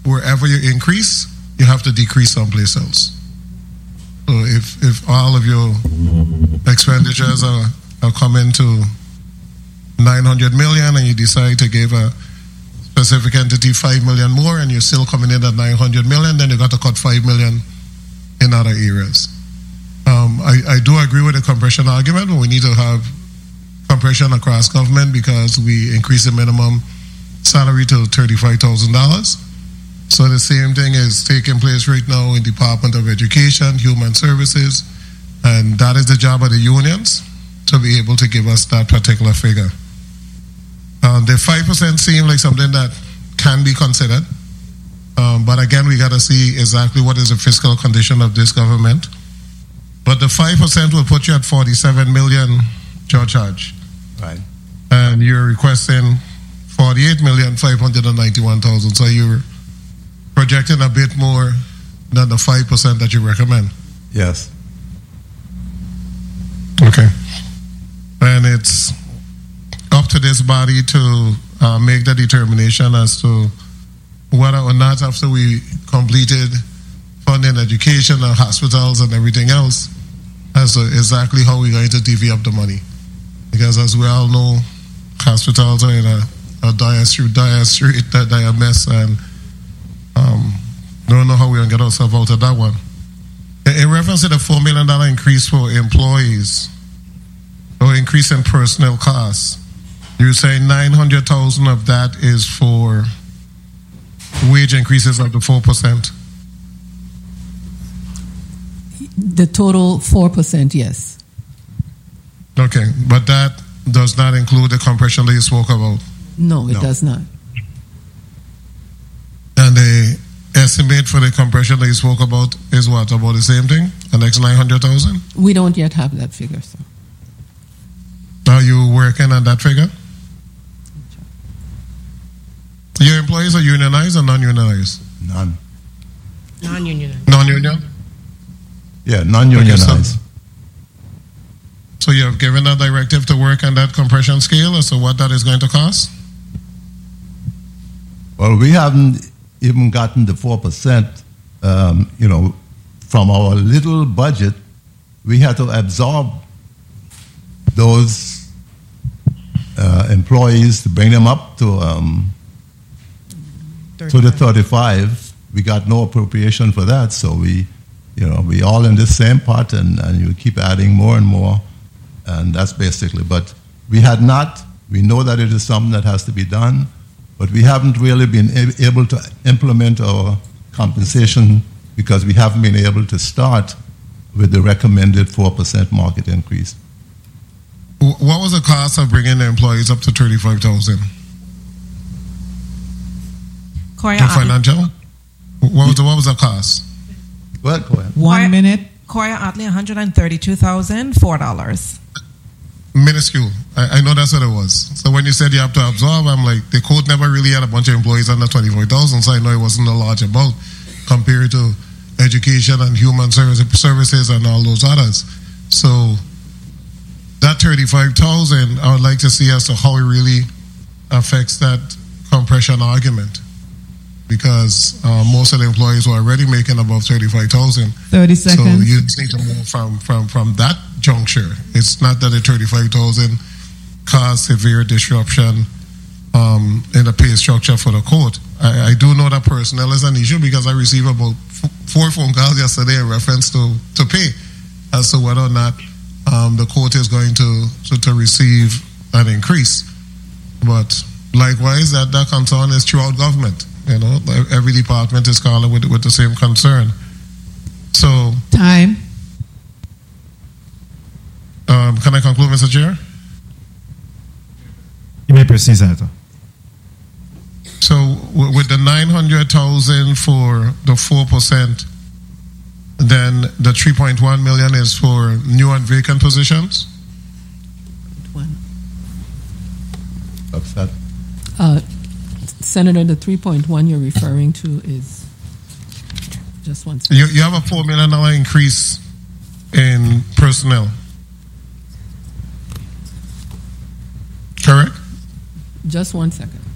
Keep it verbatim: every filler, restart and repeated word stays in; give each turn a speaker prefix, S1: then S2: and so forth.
S1: wherever you increase, you have to decrease someplace else. So if, if all of your expenditures are, are coming to nine hundred million and you decide to give a specific entity five million more and you're still coming in at nine hundred million, then you got to cut five million in other areas. Um, I, I do agree with the compression argument, but we need to have compression across government because we increase the minimum salary to thirty-five thousand dollars. So the same thing is taking place right now in Department of Education, Human Services, and that is the job of the unions to be able to give us that particular figure. Um, the five percent seem like something that can be considered, um, but again, we got to see exactly what is the fiscal condition of this government. But the five percent will put you at forty-seven million, George Hodge.
S2: Right.
S1: And you're requesting forty-eight million five hundred ninety-one thousand. So you're projecting a bit more than the five percent that you recommend.
S2: Yes.
S1: Okay. And it's up to this body to uh, make the determination as to whether or not, after we completed funding education and hospitals and everything else, as to exactly how we're going to divvy up the money. Because as we all know, hospitals are in a, a dire street, dire street, dire mess, and um, don't know how we're going to get ourselves out of that one. In reference to the four million dollars increase for employees, or increase in personnel costs, you're saying nine hundred thousand dollars of that is for wage increases of the four percent?
S3: The total four percent, yes.
S1: Okay, but that does not include the compression that you spoke about?
S3: No, it
S2: No.
S3: does not.
S1: And the estimate for the compression that you spoke about is what, about the same thing? The next nine hundred thousand?
S3: We don't yet have that figure, sir.
S1: Are you working on that figure? Your employees are unionized or non-unionized?
S2: None.
S4: Non-unionized.
S1: Non-union?
S2: Yeah, non-unionized.
S1: Okay, so, so you have given a directive to work on that compression scale as to what that is going to cost?
S2: Well, we haven't even gotten the four percent, um, you know, from our little budget. We had to absorb those uh, employees to bring them up to um, to the thirty-five. We got no appropriation for that, so we, you know, we all in this same pot, and, and you keep adding more and more, and that's basically. But we had not. We know that it is something that has to be done, but we haven't really been able to implement our compensation because we haven't been able to start with the recommended four percent market increase.
S1: What was the cost of bringing the employees up to thirty-five thousand?
S4: Koya
S1: The
S4: Atley,
S1: financial? What was the, what was the cost?
S2: Well, go ahead.
S3: One
S4: Why-
S3: minute.
S4: Koya Atley, one hundred thirty-two thousand four dollars.
S1: Minuscule. I, I know that's what it was. So when you said you have to absorb, I'm like, the court never really had a bunch of employees under twenty-four thousand, so I know it wasn't a large amount compared to education and human service, services and all those others. So that thirty-five thousand, I would like to see as to how it really affects that compression argument. Because uh, most of the employees were already making above thirty-five thousand.
S3: thirty
S1: So
S3: seconds.
S1: you just need to move from, from, from that juncture. It's not that the thirty-five thousand caused severe disruption um, in the pay structure for the court. I, I do know that personnel is an issue because I received about f- four phone calls yesterday in reference to, to pay as to whether or not um, the court is going to, to, to receive an increase. But likewise, that, that concern is throughout government. You know, every department is calling with, with the same concern. So,
S3: Time.
S1: um, can I conclude, Mister Chair?
S5: You may proceed, Senator.
S1: So, w- with the nine hundred thousand for the four percent, then the three point one million is for new and vacant positions.
S3: One.
S2: Upset.
S3: Uh, Senator, the three point one you're referring to is just one second.
S1: You, you have a four million dollars increase in personnel. Correct?
S3: Just one second.